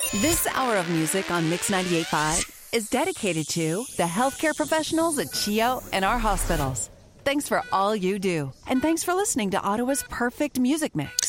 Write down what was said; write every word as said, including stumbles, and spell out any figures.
This hour of music on Mix ninety-eight point five is dedicated to the healthcare professionals at CHEO and our hospitals. Thanks for all you do, and thanks for listening to Ottawa's perfect music mix.